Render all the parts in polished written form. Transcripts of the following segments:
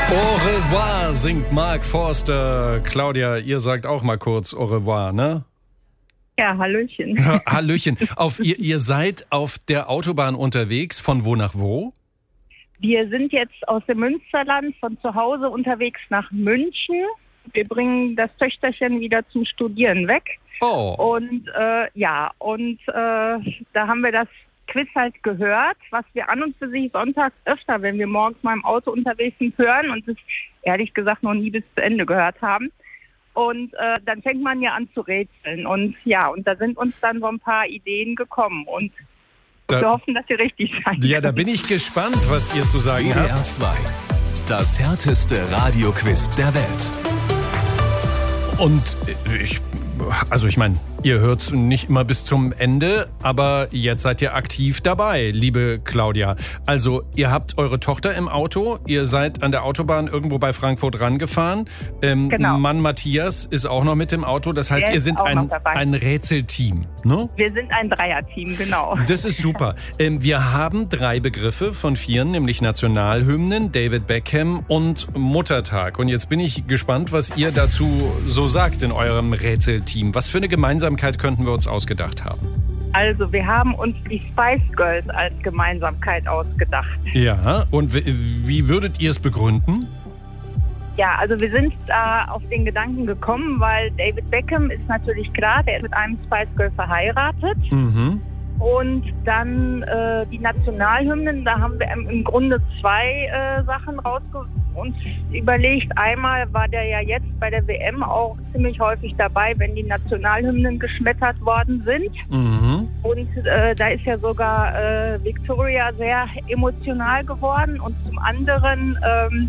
Au revoir singt Mark Forster. Claudia, ihr sagt auch mal kurz au revoir, ne? Ja, hallöchen. Hallöchen. Ihr seid auf der Autobahn unterwegs. Von wo nach wo? Wir sind jetzt aus dem Münsterland von zu Hause unterwegs nach München. Wir bringen das Töchterchen wieder zum Studieren weg. Oh. Und da haben wir das Quiz halt gehört, was wir an und für sich sonntags öfter, wenn wir morgens mal im Auto unterwegs sind, hören und es ehrlich gesagt noch nie bis zu Ende gehört haben. Und dann fängt man ja an zu rätseln. Und da sind uns dann so ein paar Ideen gekommen. Und wir hoffen, dass sie richtig sein. Ja, da bin ich gespannt, was ihr zu sagen habt. WDR 2. Das härteste Radioquiz der Welt. Und ich meine, ihr hört nicht immer bis zum Ende, aber jetzt seid ihr aktiv dabei, liebe Claudia. Also, ihr habt eure Tochter im Auto, ihr seid an der Autobahn irgendwo bei Frankfurt rangefahren. Genau. Mann Matthias ist auch noch mit im Auto, das heißt, ihr seid ein Rätselteam, ne? Wir sind ein Dreierteam, genau. Das ist super. Wir haben 3 Begriffe von 4, nämlich Nationalhymnen, David Beckham und Muttertag. Und jetzt bin ich gespannt, was ihr dazu so sagt in eurem Rätselteam. Was für eine Gemeinsamkeit könnten wir uns ausgedacht haben? Also, wir haben uns die Spice Girls als Gemeinsamkeit ausgedacht. Ja, und wie würdet ihr es begründen? Ja, also wir sind auf den Gedanken gekommen, weil David Beckham ist natürlich klar, der ist mit einem Spice Girl verheiratet. Mhm. Und dann die Nationalhymnen, da haben wir im Grunde 2 Sachen uns überlegt. Einmal war der ja jetzt bei der WM auch ziemlich häufig dabei, wenn die Nationalhymnen geschmettert worden sind. Mhm. Und da ist ja sogar Victoria sehr emotional geworden. Und zum anderen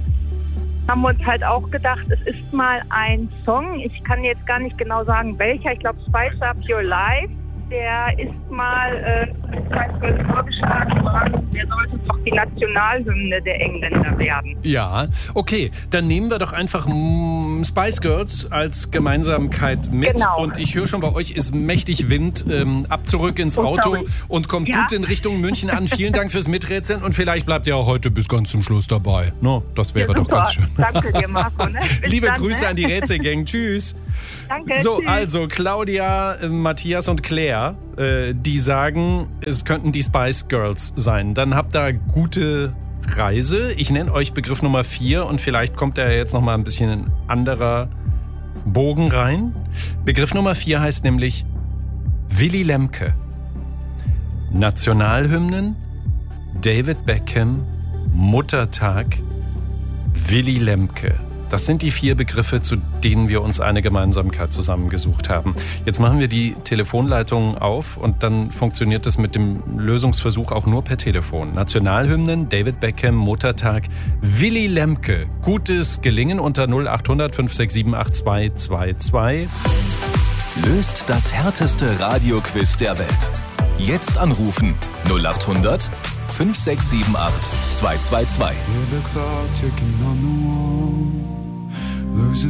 haben wir uns halt auch gedacht, es ist mal ein Song, ich kann jetzt gar nicht genau sagen welcher, ich glaube Spice Up Your Life. Der ist mal vorgeschlagen worden, der sollte doch die Nationalhymne der Engländer werden. Ja, okay, dann nehmen wir doch einfach Spice Girls als Gemeinsamkeit mit. Genau. Und ich höre schon, bei euch ist mächtig Wind. Ab zurück ins Auto und kommt gut in Richtung München an. Vielen Dank fürs Miträtseln und vielleicht bleibt ihr auch heute bis ganz zum Schluss dabei. No, das wäre doch ganz schön. Danke dir, Marco. Ne? Liebe Grüße an die Rätselgang. Tschüss. Danke. So, tschüss. also Claudia, Matthias und Claire, die sagen, es könnten die Spice Girls sein. Dann habt ihr gute Reise. Ich nenne euch Begriff Nummer 4 und vielleicht kommt da jetzt nochmal ein bisschen ein anderer Bogen rein. Begriff Nummer 4 heißt nämlich Willy Lemke. Nationalhymnen, David Beckham, Muttertag, Willy Lemke. Das sind die 4 Begriffe, zu denen wir uns eine Gemeinsamkeit zusammengesucht haben. Jetzt machen wir die Telefonleitungen auf und dann funktioniert es mit dem Lösungsversuch auch nur per Telefon. Nationalhymnen, David Beckham, Muttertag, Willy Lemke. Gutes Gelingen unter 0800 567 8222. Löst das härteste Radioquiz der Welt. Jetzt anrufen 0800 5678 222.